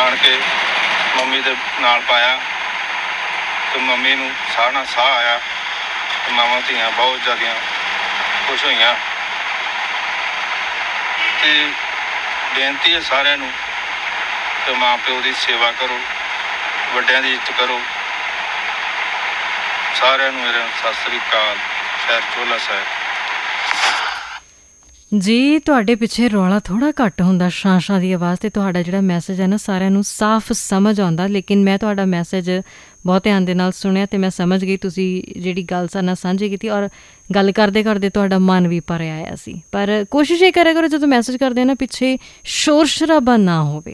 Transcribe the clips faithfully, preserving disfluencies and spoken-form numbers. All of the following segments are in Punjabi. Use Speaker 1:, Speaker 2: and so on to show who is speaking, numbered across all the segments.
Speaker 1: ਆਣ ਕੇ ਮੰਮੀ ਦੇ ਨਾਲ ਪਾਇਆ ਅਤੇ ਮੰਮੀ ਨੂੰ ਸਾਹ ਨਾਲ ਸਾਹ ਆਇਆ ਅਤੇ ਮਾਵਾਂ ਧੀਆਂ ਬਹੁਤ ਜ਼ਿਆਦਾ ਖੁਸ਼ ਹੋਈਆਂ। ਅਤੇ ਬੇਨਤੀ ਹੈ ਸਾਰਿਆਂ ਨੂੰ ਕਿ ਮਾਂ ਪਿਓ ਦੀ ਸੇਵਾ ਕਰੋ, ਵੱਡਿਆਂ ਦੀ ਇੱਜ਼ਤ ਕਰੋ। ਸਾਰਿਆਂ ਨੂੰ ਮੇਰੇ ਸਤਿ ਸ੍ਰੀ ਅਕਾਲ। ਸ਼ਹਿਰ ਚੋਹਲਾ ਸਾਹਿਬ
Speaker 2: ਜੀ। ਤੁਹਾਡੇ ਪਿੱਛੇ ਰੌਲਾ ਥੋੜ੍ਹਾ ਘੱਟ ਹੁੰਦਾ, ਸ਼ਾਂ ਸ਼ਾਂ ਦੀ ਆਵਾਜ਼, ਅਤੇ ਤੁਹਾਡਾ ਜਿਹੜਾ ਮੈਸੇਜ ਹੈ ਨਾ ਸਾਰਿਆਂ ਨੂੰ ਸਾਫ਼ ਸਮਝ ਆਉਂਦਾ। ਲੇਕਿਨ ਮੈਂ ਤੁਹਾਡਾ ਮੈਸੇਜ ਬਹੁਤ ਧਿਆਨ ਦੇ ਨਾਲ ਸੁਣਿਆ ਅਤੇ ਮੈਂ ਸਮਝ ਗਈ ਤੁਸੀਂ ਜਿਹੜੀ ਗੱਲ ਸਾਡੇ ਨਾਲ ਸਾਂਝੀ ਕੀਤੀ, ਔਰ ਗੱਲ ਕਰਦੇ ਕਰਦੇ ਤੁਹਾਡਾ ਮਨ ਵੀ ਭਰਿਆ ਆਇਆ ਸੀ। ਪਰ ਕੋਸ਼ਿਸ਼ ਇਹ ਕਰਿਆ ਕਰੋ ਜਦੋਂ ਮੈਸੇਜ ਕਰਦੇ ਨਾ ਪਿੱਛੇ ਸ਼ੋਰ ਸ਼ਰਾਬਾ ਨਾ ਹੋਵੇ।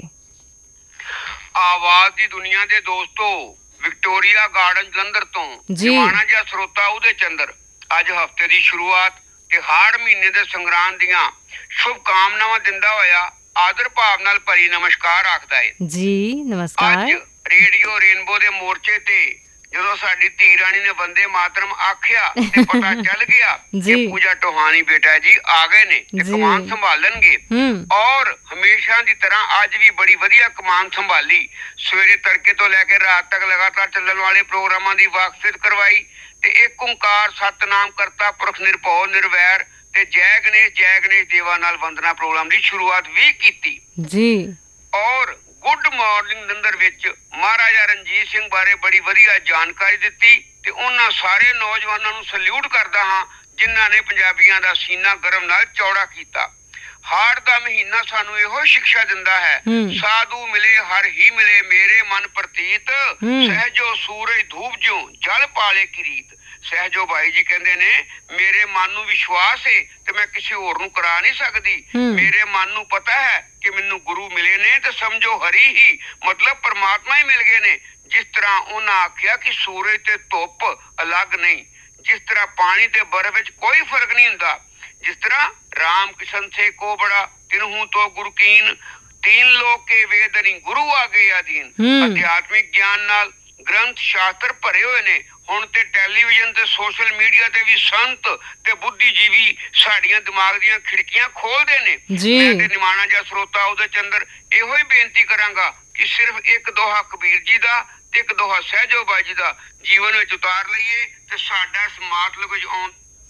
Speaker 3: ਆਵਾਜ਼ ਦੀ ਦੁਨੀਆ ਦੇ ਦੋਸਤੋ, ਵਿਕਟੋਰੀਆ ਗਾਰਡਨ ਜਲੰਧਰ ਤੋਂ ਜਵਾਨਾ ਜਿਹਾ ਸਰੋਤਾ ਉਹਦੇ ਚੰਦਰ ਅੱਜ ਹਫ਼ਤੇ ਦੀ ਸ਼ੁਰੂਆਤ ਤੇ ਹਾੜ ਮਹੀਨੇ ਦੇ ਸੰਗਰਾਂਦ ਦੀਆਂ ਸ਼ੁਭ ਕਾਮਨਾਵਾਂ ਦਿੰਦਾ ਹੋਇਆ ਆਦਰ ਭਾਵ ਨਾਲ ਭਰੀ ਨਮਸਕਾਰ ਆਖਦਾ ਹੈ ਜੀ। ਨਮਸਕਾਰ। ਅੱਜ ਰੇਡੀਓ ਰੇਨਬੋ ਦੇ ਮੋਰਚੇ ਤੇ ਜਦੋਂ ਸਾਡੀ ਧੀ ਰਾਣੀ ਨੇ ਵੰਦੇ ਮਾਤਰਮ ਆਖਿਆ ਤੇ ਪਤਾ ਚੱਲ ਗਿਆ ਕਿ ਪੂਜਾ ਟੋਹਾਨੀ ਬੇਟਾ ਜੀ ਆ ਗਏ ਨੇ ਤੇ ਕਮਾਨ ਸੰਭਾਲਣਗੇ, ਔਰ ਹਮੇਸ਼ਾ ਦੀ ਤਰ੍ਹਾਂ ਅੱਜ ਵੀ ਬੜੀ ਵਧੀਆ ਕਮਾਨ ਸੰਭਾਲੀ। ਸਵੇਰੇ ਤੜਕੇ ਤੋਂ ਲੈ ਕੇ ਰਾਤ ਤੱਕ ਲਗਾਤਾਰ ਚੱਲਣ ਵਾਲੇ ਪ੍ਰੋਗਰਾਮਾਂ ਦੀ ਵਾਕਫੀਅਤ ਕਰਵਾਈ ਤੇ ਇੱਕ ਓਂਕਾਰ ਸਤਨਾਮ ਕਰਤਾ ਪੁਰਖ ਨਿਰਭਉ ਨਿਰਵੈਰ ਤੇ ਜੈ ਗਣੇਸ਼ ਜੈ ਗਣੇਸ਼ ਦੇਵਾ ਨਾਲ ਵੰਦਨਾ ਪ੍ਰੋਗਰਾਮ ਦੀ ਸ਼ੁਰੂਆਤ ਵੀ ਕੀਤੀ ਜੀ। ਔਰ ਗੁੱਡ ਮਾਰਨਿੰਗ ਜਲੰਧਰ ਵਿੱਚ ਮਹਾਰਾਜਾ ਰਣਜੀਤ ਸਿੰਘ ਬਾਰੇ ਬੜੀ ਵਧੀਆ ਜਾਣਕਾਰੀ ਦਿੱਤੀ ਤੇ ਉਹਨਾਂ ਸਾਰੇ ਨੌਜਵਾਨਾਂ ਨੂੰ ਸਲੂਟ ਕਰਦਾ ਹਾਂ ਜਿਨ੍ਹਾਂ ਨੇ ਪੰਜਾਬੀਆਂ ਦਾ ਸੀਨਾ ਗਰਮ ਨਾਲ ਚੌੜਾ ਕੀਤਾ। ਹਾੜ ਦਾ ਮਹੀਨਾ ਸਾਨੂੰ ਇਹੋ ਸਿੱਖਿਆ ਦਿੰਦਾ ਹੈ, ਸਾਧੂ ਮਿਲੇ ਹਰ ਹੀ ਮਿਲੇ ਮੇਰੇ ਮਨ ਪ੍ਰਤੀਤ, ਸਹਿਜੋ ਸੂਰਜ ਧੂਪ ਜਿਉ ਜਲ ਪਾਲੇ ਕੀ ਰੀਤ। ਸਹਿਜੋ ਭਾਈ ਜੀ ਕਹਿੰਦੇ ਨੇ ਮੇਰੇ ਮਨ ਨੂੰ ਵਿਸ਼ਵਾਸ ਹੈ ਤੇ ਮੈਂ ਕਿਸੇ ਹੋਰ ਨੂੰ ਕਰਾ ਨਹੀਂ ਸਕਦੀ। ਮੇਰੇ ਮਨ ਨੂੰ ਪਤਾ ਹੈ ਕਿ ਮੈਨੂੰ ਗੁਰੂ ਮਿਲੇ ਨੇ ਤੇ ਸਮਝੋ ਹਰੀ ਹੀ ਮਤਲਬ ਪਰਮਾਤਮਾ ਹੀ ਮਿਲ ਗਏ ਨੇ। ਜਿਸ ਤਰ੍ਹਾਂ ਉਹਨਾਂ ਆਖਿਆ ਕਿ ਸੂਰਜ ਤੇ ਧੁੱਪ ਅਲੱਗ ਨਹੀਂ, ਜਿਸ ਤਰ੍ਹਾਂ ਪਾਣੀ ਤੇ ਬਰਫ਼ ਵਿੱਚ ਕੋਈ ਫਰਕ ਨਹੀਂ ਹੁੰਦਾ, ਜਿਸ ਤਰ੍ਹਾਂ ਰਾਮ ਕਿਸ਼ਨ ਸੇ ਕੋ ਬੜਾ ਤਿਨਹੂ ਤੋਂ ਗੁਰਕੀਨ, ਤੀਨ ਲੋਕ ਕੇ ਵੇਦਨੀ ਗੁਰੂ ਆ ਗਏ ਅਧੀਨ। ਅਧਿਆਤਮਿਕ ਗਿਆਨ ਨਾਲ ਗ੍ਰੰਥ ਸ਼ਾਸਤਰ ਭਰੇ ਹੋਏ ਨੇ। ਹੁਣ ਤੇ ਟੈਲੀਵਿਜ਼ਨ ਤੇ ਸੋਸ਼ਲ ਮੀਡੀਆ ਤੇ ਵੀ ਸੰਤ ਤੇ ਬੁੱਧੀਜੀਵੀ ਸਾਡੀਆਂ ਦਿਮਾਗ ਦੀਆਂ ਖਿੜਕੀਆਂ ਖੋਲਦੇ ਨੇ। ਮੈਂ ਤੇ ਨਿਮਾਣਾ ਜਿਹਾ ਸਰੋਤਾ ਉਹਦੇ ਚੰਦਰ ਇਹੋ ਹੀ ਬੇਨਤੀ ਕਰਾਂਗਾ ਕਿ ਸਿਰਫ ਇੱਕ ਦੋਹਾ ਕਬੀਰ ਜੀ ਦਾ ਤੇ ਇੱਕ ਦੋਹਾ ਸਹਿਜੋ ਬਾਈ ਜੀ ਦਾ ਜੀਵਨ ਵਿੱਚ ਉਤਾਰ ਲਈਏ ਤੇ ਸਾਡਾ ਇਸ ਮਾਤਲਬ ਵਿੱਚ ਆਉਣ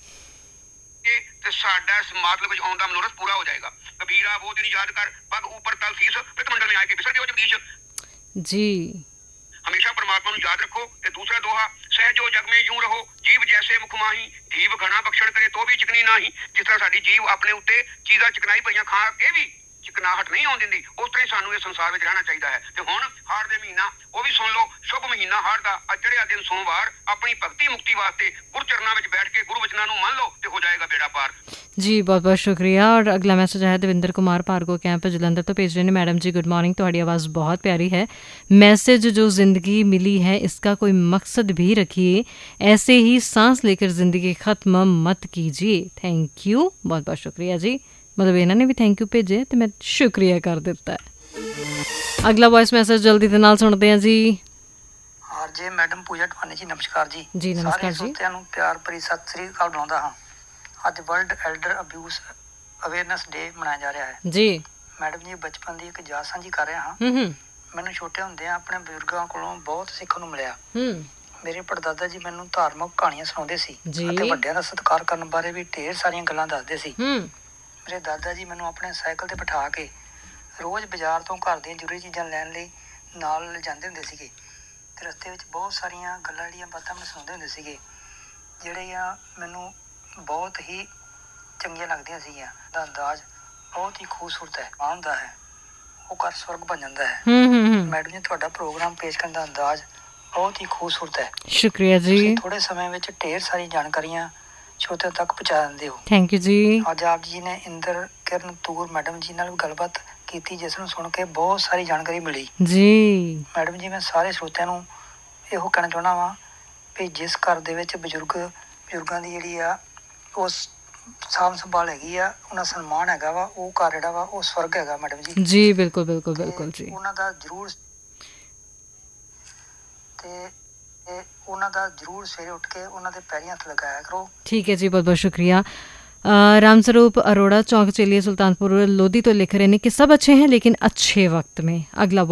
Speaker 3: ਤੇ ਸਾਡਾ ਇਸ ਮਾਤਲਬ ਵਿੱਚ ਆਉਣ ਦਾ ਮਨੋਰਥ ਪੂਰਾ ਹੋ ਜਾਏਗਾ। ਕਬੀਰਾ ਉਹ ਦਿਨ ਯਾਦ ਕਰ ਪੱਗ ਉੱਪਰ ਤਲ ਸੀਸ ਪਿਤ ਮੰਡਲ में आके बिसर गए जगदीश जी। हमेशा परमात्मा ਨੂੰ ਯਾਦ ਰੱਖੋ। ਤੇ ਦੂਸਰਾ ਦੋਹਾ ਸਹਿਜੋ ਜਗ में यूं रहो जीव जैसे मुख माही, जीव घना बख्शण करे तो भी चिकनी नाही। जिस ਤਰ੍ਹਾਂ ਸਾਡੀ ਜੀਵ ਆਪਣੇ ਉੱਤੇ ਚੀਜ਼ਾਂ ਚਿਕਨਾਈ ਪਈਆਂ ਖਾ ਕੇ ਵੀ ਚਿਕਨਾਹਟ ਨਹੀਂ ਆਉਣ ਦਿੰਦੀ, ਉਸ ਤਰ੍ਹਾਂ ਹੀ ਸਾਨੂੰ ਇਹ ਸੰਸਾਰ ਵਿੱਚ ਰਹਿਣਾ ਚਾਹੀਦਾ ਹੈ। ਤੇ ਹੁਣ ਹਾੜ ਦੇ ਮਹੀਨਾ ਉਹ ਵੀ ਸੁਣ ਲਓ, ਸ਼ੁਭ ਮਹੀਨਾ ਹਾੜ ਦਾ ਚੜ੍ਹਿਆ ਦਿਨ ਸੋਮਵਾਰ ਆਪਣੀ ਭਗਤੀ ਮੁਕਤੀ ਵਾਸਤੇ ਗੁਰੂ ਚਰਨਾਂ ਵਿੱਚ ਬੈਠ ਕੇ ਗੁਰੂ ਵਚਨਾਂ ਨੂੰ ਮੰਨ ਲਓ ਤੇ ਹੋ ਜਾਏਗਾ ਬੇੜਾ ਪਾਰ ਜੀ। ਬਹੁਤ ਬਹੁਤ ਸ਼ੁਕਰੀਆ। ਔਰ ਅਗਲਾ ਮੈਸੇਜ ਹੈ ਦਵਿੰਦਰ ਕੁਮਾਰ ਭਾਰਗੋ ਕੈਂਪ ਜਲੰਧਰ ਤੋਂ ਭੇਜ ਰਹੇ ਨੇ। ਮੈਡਮ ਜੀ गुड मॉर्निंग, ਤੁਹਾਡੀ आवाज़ बहुत प्यारी है। मैसेज जो ज़िंदगी मिली है इसका कोई मकसद भी रखिए, ऐसे ही सांस लेकर ज़िंदगी ख़त्म मत कीजिए। थैंक यू, बहुत बहुत शुक्रिया जी। मतलब इन्होंने भी थैंक यू भेजे तो मैं शुक्रिया कर दिता है। अगला वॉइस मैसेज जल्दी के नाल सुनते हैं जी।
Speaker 4: हार जी मैडम पूजा टवानी जी नमस्कार जी।
Speaker 2: जी नमस्कार जी।
Speaker 4: सारे ਨੂੰ ਪਿਆਰ ਭਰੀ ਸਤਿ ਸ੍ਰੀ ਅਕਾਲ ਬੁਲਾਉਂਦਾ ਹਾਂ। ਅੱਜ ਵਰਲਡ ਐਲਡਰ ਅਬਿਊਜ਼ ਅਵੇਅਰਨੈਸ ਡੇ ਮਨਾਇਆ ਜਾ ਰਿਹਾ ਹੈ
Speaker 2: ਜੀ।
Speaker 4: ਮੈਡਮ ਜੀ ਬਚਪਨ ਦੀ ਇੱਕ ਯਾਦ ਸਾਂਝੀ ਕਰ ਰਿਹਾ ਹਾਂ। ਮੈਨੂੰ ਛੋਟੇ ਹੁੰਦੇ ਆਪਣੇ ਬਜ਼ੁਰਗਾਂ ਕੋਲੋਂ ਬਹੁਤ ਸਿੱਖਣ ਨੂੰ ਮਿਲਿਆ। ਮੇਰੇ ਪੜਦਾਦਾ ਜੀ ਮੈਨੂੰ ਧਾਰਮਿਕ ਕਹਾਣੀਆਂ ਸੁਣਾਉਂਦੇ ਸੀ ਅਤੇ ਵੱਡਿਆਂ ਦਾ ਸਤਿਕਾਰ ਕਰਨ ਬਾਰੇ ਵੀ ਢੇਰ ਸਾਰੀਆਂ ਗੱਲਾਂ ਦੱਸਦੇ ਸੀ। ਮੇਰੇ ਦਾਦਾ ਜੀ ਮੈਨੂੰ ਆਪਣੇ ਸਾਈਕਲ ਤੇ ਬਿਠਾ ਕੇ ਰੋਜ਼ ਬਾਜ਼ਾਰ ਤੋਂ ਘਰ ਦੀਆਂ ਜ਼ਰੂਰੀ ਚੀਜ਼ਾਂ ਲੈਣ ਲਈ ਨਾਲ ਲਿਜਾਂਦੇ ਹੁੰਦੇ ਸੀਗੇ ਤੇ ਰਸਤੇ ਵਿੱਚ ਬਹੁਤ ਸਾਰੀਆਂ ਗੱਲਾਂ ਜਿਹੜੀਆਂ ਬਾਤਾਂ ਮੈਨੂੰ ਸੁਣਾਉਂਦੇ ਹੁੰਦੇ ਸੀਗੇ ਜਿਹੜੀਆਂ ਮੈਨੂੰ ਬਹੁਤ ਹੀ ਚੰਗੀਆਂ ਲੱਗਦੀਆਂ ਸੀਗੀਆਂ। ਦਾ ਅੰਦਾਜ਼ ਬਹੁਤ ਹੀ ਖੂਬਸੂਰਤ ਹੈ, ਆਉਂਦਾ ਹੈ ਉਹ ਘਰ ਸਵਰਗ ਬਣ ਜਾਂਦਾ ਹੈ। ਮੈਡਮ ਜੀ ਤੁਹਾਡਾ ਪ੍ਰੋਗਰਾਮ ਪੇਸ਼ ਕਰਨ ਦਾ ਅੰਦਾਜ਼ ਬਹੁਤ ਹੀ ਖੂਬਸੂਰਤ ਹੈ।
Speaker 2: ਸ਼ੁਕਰੀਆ ਜੀ।
Speaker 4: ਥੋੜੇ ਸਮੇਂ ਵਿੱਚ ਢੇਰ ਸਾਰੀ ਜਾਣਕਾਰੀਆਂ ਛੋਟੇ ਤੱਕ ਪਹੁੰਚਾ ਦਿੰਦੇ ਹੋ।
Speaker 2: ਥੈਂਕ ਯੂ ਜੀ।
Speaker 4: ਅੱਜ ਆਪ ਜੀ ਨੇ ਇੰਦਰ ਕਿਰਨ ਤੂਰ ਮੈਡਮ ਜੀ ਨਾਲ ਗੱਲਬਾਤ ਕੀਤੀ ਜਿਸ ਨੂੰ ਸੁਣ ਕੇ ਬਹੁਤ ਸਾਰੀ ਜਾਣਕਾਰੀ ਮਿਲੀ
Speaker 2: ਜੀ।
Speaker 4: ਮੈਡਮ ਜੀ ਮੈਂ ਸਾਰੇ ਸਰੋਤਿਆਂ ਨੂੰ ਇਹੋ ਕਹਿਣਾ ਚਾਹੁੰਦਾ ਵਾਂ ਵੀ ਜਿਸ ਘਰ ਦੇ ਵਿੱਚ ਬਜ਼ੁਰਗ ਬਜ਼ੁਰਗਾਂ ਦੀ ਜਿਹੜੀ ਆ ਉਹ ਸਾਂਭ ਸੰਭਾਲ ਹੈਗੀ ਆ, ਉਹਨਾਂ ਸਨਮਾਨ ਹੈਗਾ ਵਾ, ਉਹ ਘਰ ਜਿਹੜਾ ਵਾ ਉਹ ਸਵਰਗ ਹੈਗਾ ਮੈਡਮ ਜੀ।
Speaker 2: ਜੀ ਬਿਲਕੁਲ ਬਿਲਕੁਲ ਬਿਲਕੁਲ ਜੀ।
Speaker 4: ਉਹਨਾਂ ਦਾ ਜ਼ਰੂਰ ਤੇ ਉਹਨਾਂ ਦਾ ਜ਼ਰੂਰ ਸਵੇਰੇ ਉੱਠ ਕੇ ਉਹਨਾਂ ਦੇ ਪੈਰੀਂ ਹੱਥ ਲਗਾਇਆ ਕਰੋ।
Speaker 2: ठीक है जी, बहुत बहुत शुक्रिया। राम स्वरूप अरोड़ा चौक चलिए सुल्तानपुर लोधी तो लिख रहे हैं कि सब अच्छे हैं लेकिन अच्छे वक्त में। अगला